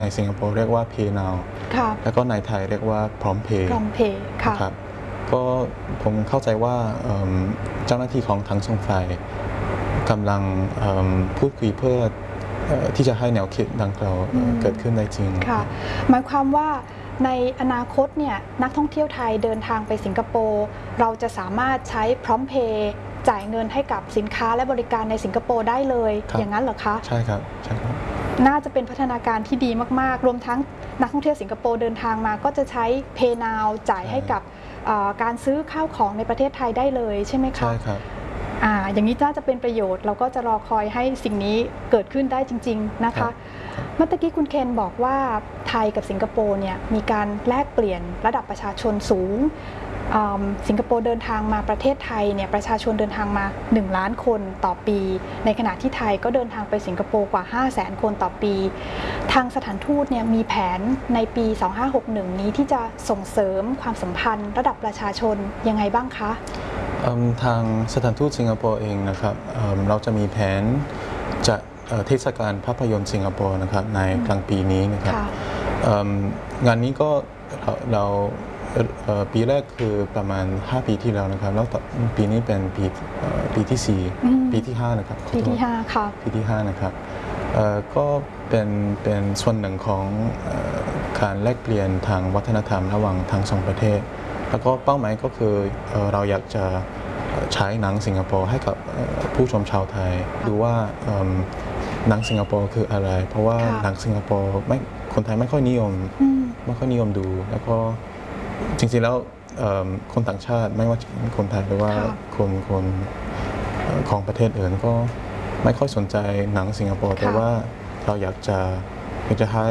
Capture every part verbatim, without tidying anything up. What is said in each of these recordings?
ในสิงคโปร์เรียกว่า Pay Now แล้วก็ในไทยเรียกว่าพร้อมเพย์พร้อมเพย์ครับก็ผมเข้าใจว่าเจ้าหน้าที่ของทั้งสองฝ่ายกำลังพูดคุยเพื่อที่จะให้แนวคิดดังกล่าวเกิดขึ้นได้จริงค่ะหมายความว่าในอนาคตเนี่ยนักท่องเที่ยวไทยเดินทางไปสิงคโปร์เราจะสามารถใช้พร้อมเพย์จ่ายเงินให้กับสินค้าและบริการในสิงคโปร์ได้เลยอย่างนั้นเหรอคะใช่ครับใช่ครับน่าจะเป็นพัฒนาการที่ดีมากๆรวมทั้งนักท่องเที่ยวสิงคโปร์เดินทางมาก็จะใช้ Pay Now จ่ายให้กับการซื้อข้าวของในประเทศไทยได้เลยใช่ไหมคะใช่ครับอ่าอย่างนี้น่าจะเป็นประโยชน์เราก็จะรอคอยให้สิ่งนี้เกิดขึ้นได้จริงๆนะคะเมื่อกี้คุณเคนบอกว่าไทยกับสิงคโปร์เนี่ยมีการแลกเปลี่ยนระดับประชาชนสูงสิงคโปร์เดินทางมาประเทศไทยเนี่ยประชาชนเดินทางมาหนึ่งล้านคนต่อปีในขณะที่ไทยก็เดินทางไปสิงคโปร์กว่า ห้าแสน คนต่อปีทางสถานทูตเนี่ยมีแผนในปีสองพันห้าร้อยหกสิบเอ็ดนี้ที่จะส่งเสริมความสัมพันธ์ระดับประชาชนยังไงบ้างคะทางสถานทูตสิงคโปร์เองนะครับเราจะมีแผนจะเทศกาลภาพยนตร์สิงคโปร์นะครับในกลางปีนี้นะครับงานนี้ก็เราปีแรกคือประมาณห้าปีที่แล้วนะครับแล้วปีนี้เป็นปีปีที่สี่ปีที่ห้านะครับปีที่ห้าค่ะปีที่ห้านะครับก็เป็นเป็นส่วนหนึ่งของการแลกเปลี่ยนทางวัฒนธรรมระหว่างทั้งสองประเทศแล้วก็เป้าหมายก็คือเราอยากจะใช้หนังสิงคโปร์ให้กับผู้ชมชาวไทยดูว่าหนังสิงคโปร์คืออะไรเพราะว่าหนังสิงคโปร์ไม่คนไทยไม่ค่อยนิยมไม่ค่อยนิยมดูแล้วก็จริงๆแล้วคนต่างชาติไม่ว่าคนไทยหรือว่าคนคนของประเทศอื่นก็ไม่ค่อยสนใจหนังสิงคโปร์แต่ว่าเราอยากจะอยากจะให้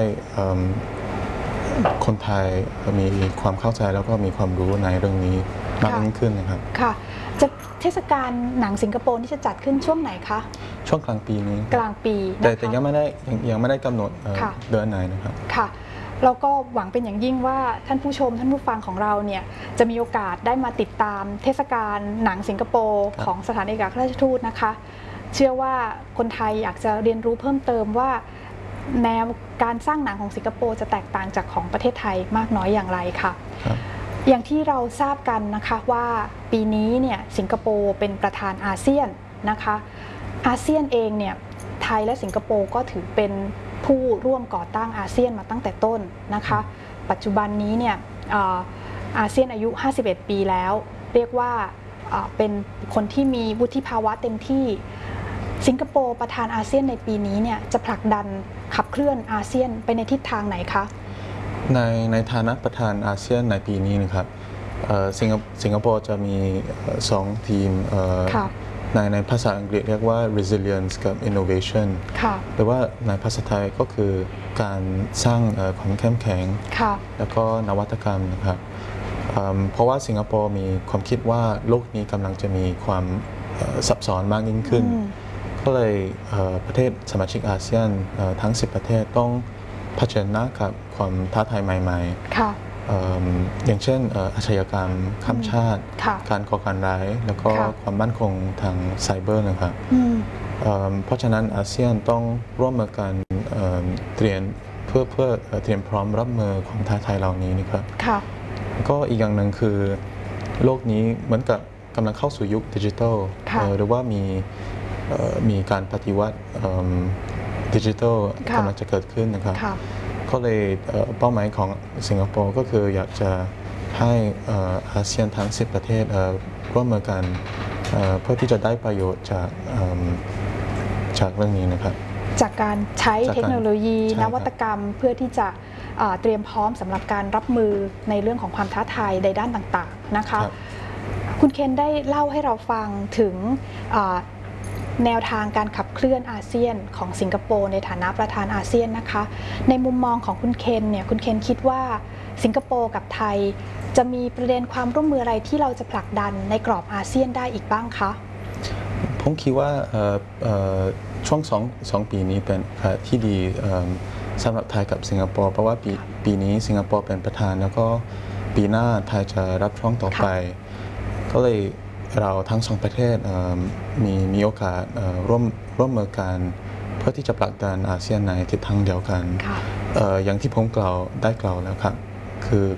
คนไทยมีความเข้าใจแล้วก็มีความรู้ในเรื่องนี้มากยิ่งขึ้นนะครับค่ะจะเทศกาลหนังสิงคโปร์นี่จะจัดขึ้นช่วงไหนคะช่วงกลางปีนี้กลางปีแต่แต่ยังไม่ได้ยังไม่ได้กำหนดเดือนไหนนะครับค่ะเราก็หวังเป็นอย่างยิ่งว่าท่านผู้ชมท่านผู้ฟังของเราเนี่ยจะมีโอกาสได้มาติดตามเทศกาลหนังสิงคโปร์ของสถานเอกอัครราชทูตนะคะเชื่อว่าคนไทยอยากจะเรียนรู้เพิ่มเติมว่าแนวการสร้างหนังของสิงคโปร์จะแตกต่างจากของประเทศไทยมากน้อยอย่างไรค่ะอย่างที่เราทราบกันนะคะว่าปีนี้เนี่ยสิงคโปร์เป็นประธานอาเซียนนะคะอาเซียนเองเนี่ยไทยและสิงคโปร์ก็ถือเป็นผู้ร่วมก่อตั้งอาเซียนมาตั้งแต่ต้นนะคะปัจจุบันนี้เนี่ยอาเซียนอายุห้าสิบเอ็ดปีแล้วเรียกว่าเป็นคนที่มีวุฒิภาวะเต็มที่สิงคโปร์ประธานอาเซียนในปีนี้เนี่ยจะผลักดันขับเคลื่อนอาเซียนไปในทิศทางไหนคะในในฐานะประธานอาเซียนในปีนี้นะครับสิงคโปร์จะมีสองทีมในในภาษาอังกฤษเรียกว่า resilience กับ innovation หรือว่าในภาษาไทยก็คือการสร้างความเข้มแข็งแล้วก็นวัตกรรมนะครับเพราะว่าสิงคโปร์มีความคิดว่าโลกนี้กำลังจะมีความซับซ้อนมากยิ่งขึ้นก็เลยประเทศสมาชิกอาเซียนทั้งสิบประเทศต้องเผชิญหน้ากับความท้าทายใหม่ๆอย่างเช่นอาชญากรรมข้ามชาติการก่อการร้ายแล้วก็ความมั่นคงทางไซเบอร์นะครับเพราะฉะนั้นอาเซียนต้องร่วมมือกันเตรียมเพื่อเพื่อเตรียมพร้อมรับมือของท้าทายเหล่านี้นะครับก็อีกอย่างหนึ่งคือโลกนี้เหมือนกับกำลังเข้าสู่ยุคดิจิทัลหรือว่ามีมีการปฏิวัติดิจิทัลกำลังจะเกิดขึ้นนะครับก็เลยเป้าหมายของสิงคโปร์ก็คืออยากจะให้อาเซียนทั้งสิบประเทศร่วมมือกันเพื่อที่จะได้ประโยชน์จากจากเรื่องนี้นะครับจากการใช้เทคโนโลยีนวัตกรรมเพื่อที่จะเตรียมพร้อมสำหรับการรับมือในเรื่องของความท้าทายในด้านต่างๆนะคะคุณเคนได้เล่าให้เราฟังถึงแนวทางการขับเคลื่อนอาเซียนของสิงคโปร์ในฐานะประธานอาเซียนนะคะในมุมมองของคุณเคนเนี่ยคุณเคนคิดว่าสิงคโปร์กับไทยจะมีประเด็นความร่วมมืออะไรที่เราจะผลักดันในกรอบอาเซียนได้อีกบ้างคะผมคิดว่าช่วงสองสองปีนี้เป็นที่ดีสำหรับไทยกับสิงคโปร์เพราะว่าปีปีนี้สิงคโปร์เป็นประธานแล้วก็ปีหน้าไทยจะรับช่วงต่อไปก็เลยเราทั้งสองประเทศมีมีโอกาสร่วมร่วมมือกันเพื่อที่จะผลักดันอาเซียนในทิศทางเดียวกันเอ่ออย่างที่ผมกล่าวได้กล่าวแล้วครับคือ